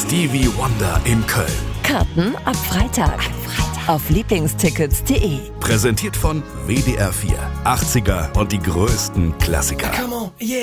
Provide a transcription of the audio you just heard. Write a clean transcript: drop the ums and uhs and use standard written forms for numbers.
Stevie Wonder in Köln. Karten ab Freitag. Auf Lieblingstickets.de. Präsentiert von WDR 4. 80er und die größten Klassiker.